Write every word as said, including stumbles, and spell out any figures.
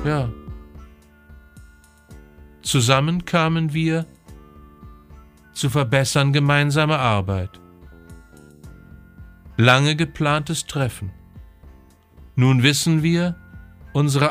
Ja. Zusammen kamen wir zu verbessern gemeinsame Arbeit. Lange geplantes Treffen. Nun wissen wir, unsere